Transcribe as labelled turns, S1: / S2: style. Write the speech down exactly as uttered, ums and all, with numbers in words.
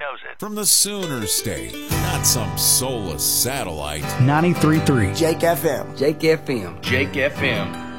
S1: knows it.
S2: From the Sooner State, not some soulless satellite.
S3: ninety-three point three
S4: Jake F M.
S5: Jake F M.
S6: Jake F M.